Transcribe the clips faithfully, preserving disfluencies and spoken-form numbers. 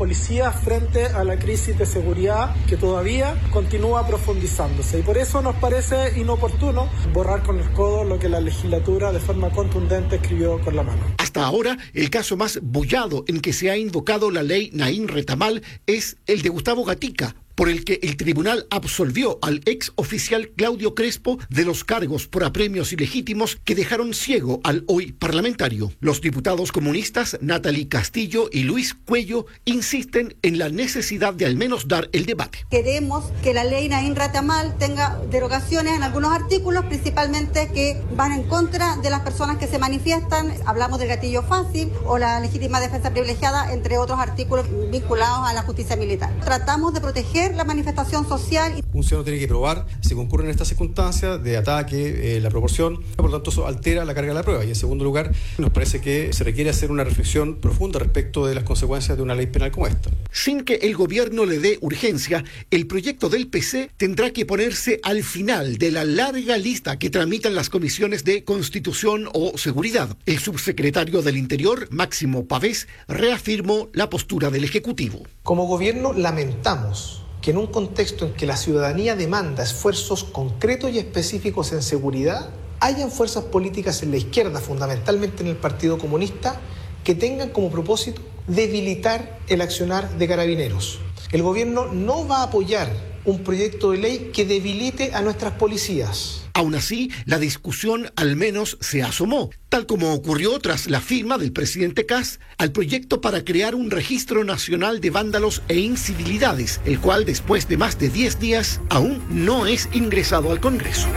policías frente a la crisis de seguridad que todavía continúa profundizándose. Y por eso nos parece inoportuno borrar con el codo lo que la legislatura de forma contundente escribió con la mano. Hasta ahora, el caso más bullado en que se ha invocado la ley Naín Retamal es el de Gustavo Gatica, por el que el tribunal absolvió al ex oficial Claudio Crespo de los cargos por apremios ilegítimos que dejaron ciego al hoy parlamentario. Los diputados comunistas Natalie Castillo y Luis Cuello insisten en la necesidad de al menos dar el debate. Queremos que la ley Naín Retamal tenga derogaciones en algunos artículos, principalmente que van en contra de las personas que se manifiestan. Hablamos del gatillo fácil o la legítima defensa privilegiada, entre otros artículos vinculados a la justicia militar. Tratamos de proteger la manifestación social. Un ciudadano tiene que probar si concurren en estas circunstancias de ataque, eh, la proporción, por lo tanto eso altera la carga de la prueba. Y en segundo lugar, nos parece que se requiere hacer una reflexión profunda respecto de las consecuencias de una ley penal como esta. Sin que el gobierno le dé urgencia, el proyecto del P C tendrá que ponerse al final de la larga lista que tramitan las comisiones de Constitución o Seguridad. El subsecretario del Interior, Máximo Pavés, reafirmó la postura del Ejecutivo. Como gobierno lamentamos que en un contexto en que la ciudadanía demanda esfuerzos concretos y específicos en seguridad, hayan fuerzas políticas en la izquierda, fundamentalmente en el Partido Comunista, que tengan como propósito debilitar el accionar de Carabineros. El gobierno no va a apoyar un proyecto de ley que debilite a nuestras policías. Aún así, la discusión al menos se asomó, tal como ocurrió tras la firma del presidente Kast al proyecto para crear un registro nacional de vándalos e incivilidades, el cual después de más de diez días aún no es ingresado al Congreso.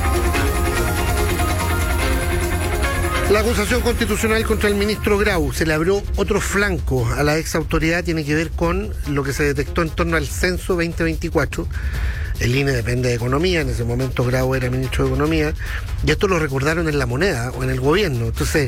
La acusación constitucional contra el ministro Grau se le abrió otro flanco a la ex autoridad, tiene que ver con lo que se detectó en torno al censo veinte veinticuatro. El I N E depende de Economía, en ese momento Grau era ministro de Economía, y esto lo recordaron en La Moneda o en el gobierno. Entonces,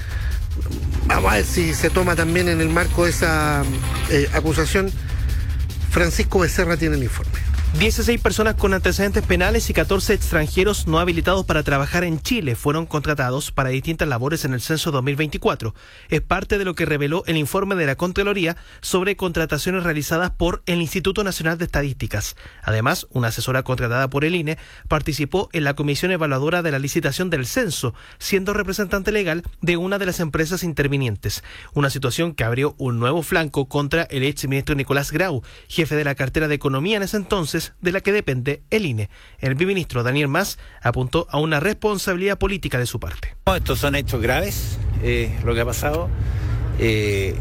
vamos a ver si se toma también en el marco de esa eh, acusación. Francisco Becerra tiene el informe. dieciséis personas con antecedentes penales y catorce extranjeros no habilitados para trabajar en Chile fueron contratados para distintas labores en el censo dos mil veinticuatro. Es parte de lo que reveló el informe de la Contraloría sobre contrataciones realizadas por el Instituto Nacional de Estadísticas. Además, una asesora contratada por el I N E participó en la comisión evaluadora de la licitación del censo, siendo representante legal de una de las empresas intervinientes. Una situación que abrió un nuevo flanco contra el exministro Nicolás Grau, jefe de la cartera de Economía en ese entonces, de la que depende el I N E. El viceministro Daniel Mas apuntó a una responsabilidad política de su parte. Estos son hechos graves, eh, lo que ha pasado. Eh,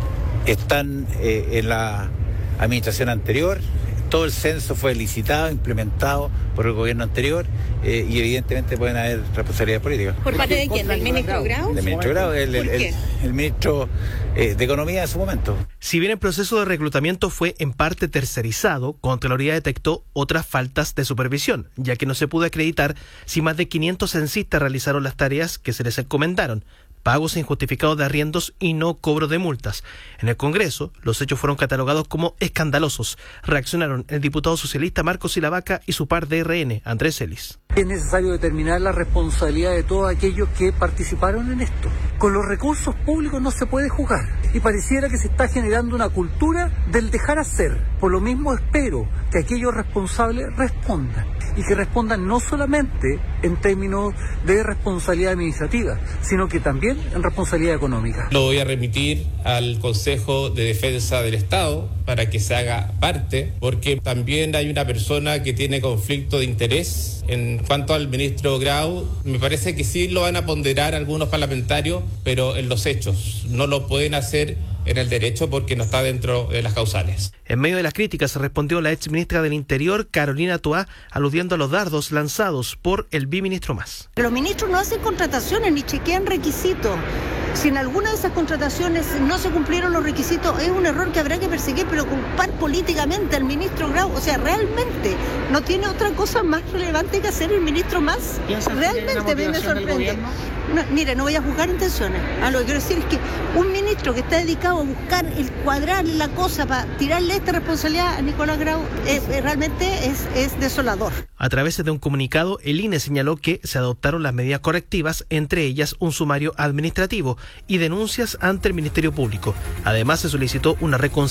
están eh, en la administración anterior. Todo el censo fue licitado, implementado por el gobierno anterior eh, y evidentemente pueden haber responsabilidades políticas. ¿Por parte de quién? ¿Del ministro Grau? Del ministro Grau, el, el, el, el ministro eh, de Economía en su momento. Si bien el proceso de reclutamiento fue en parte tercerizado, Contraloría detectó otras faltas de supervisión, ya que no se pudo acreditar si más de quinientos censistas realizaron las tareas que se les encomendaron, pagos injustificados de arriendos y no cobro de multas. En el Congreso, los hechos fueron catalogados como escandalosos. Reaccionaron el diputado socialista Marcos Silavaca y su par de R N, Andrés Celis. Es necesario determinar la responsabilidad de todos aquellos que participaron en esto. Con los recursos públicos no se puede jugar y pareciera que se está generando una cultura del dejar hacer. Por lo mismo espero que aquellos responsables respondan y que respondan no solamente en términos de responsabilidad administrativa, sino que también en responsabilidad económica. Lo voy a remitir al Consejo de Defensa del Estado para que se haga parte, porque también hay una persona que tiene conflicto de interés. En cuanto al ministro Grau, me parece que sí lo van a ponderar algunos parlamentarios, pero en los hechos no lo pueden hacer en el derecho porque no está dentro de las causales. En medio de las críticas respondió la exministra del Interior, Carolina Toá, aludiendo a los dardos lanzados por el viceministro Mas. Los ministros no hacen contrataciones ni chequean requisitos. Si en alguna de esas contrataciones no se cumplieron los requisitos, es un error que habrá que perseguir, pero culpar políticamente al ministro Grau. O sea, realmente no tiene otra cosa más relevante que hacer el ministro Mas. Realmente me sorprende. No, mire, no voy a juzgar intenciones. Ah, lo que quiero decir es que un ministro que está dedicado a buscar el cuadrar la cosa para tirarle esta responsabilidad a Nicolás Grau eh, eh, realmente es, es desolador. A través de un comunicado, el I N E señaló que se adoptaron las medidas correctivas, entre ellas un sumario administrativo y denuncias ante el Ministerio Público. Además, se solicitó una reconciliación